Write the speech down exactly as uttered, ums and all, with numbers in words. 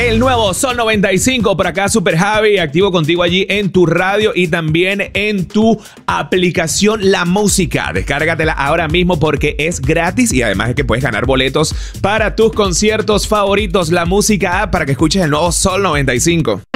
El nuevo Sol noventa y cinco, por acá Super Javi, activo contigo allí en tu radio y también en tu aplicación La Música. Descárgatela ahora mismo porque es gratis y además es que puedes ganar boletos para tus conciertos favoritos. La Música app para que escuches el nuevo Sol noventa y cinco.